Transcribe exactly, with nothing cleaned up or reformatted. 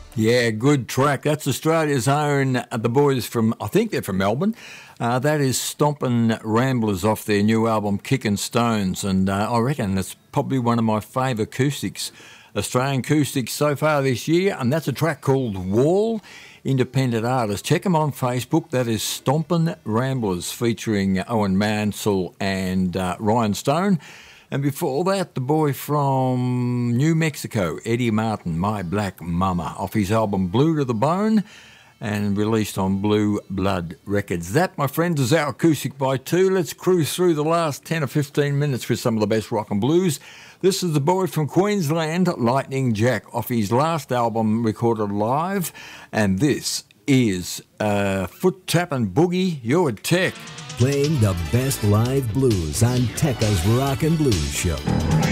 Yeah, good track. That's Australia's own, uh, the boys from, I think they're from Melbourne. Uh, that is Stompin' Ramblers off their new album Kickin' Stones, and uh, I reckon it's probably one of my favourite acoustics, Australian acoustics so far this year, and that's a track called Wall, independent artist. Check them on Facebook. That is Stompin' Ramblers featuring Owen Mansell and uh, Ryan Stone. And before that, the boy from New Mexico, Eddie Martin, My Black Mama, off his album Blue to the Bone, and released on Blue Blood Records. That, my friends, is our Acoustic by Two. Let's cruise through the last ten or fifteen minutes with some of the best rock and blues. This is the boy from Queensland, Lightning Jack, off his last album recorded live. And this is uh, Foot Tappin' Boogie, Your Tech. Playing the best live blues on Tekka's Rock and Blues Show.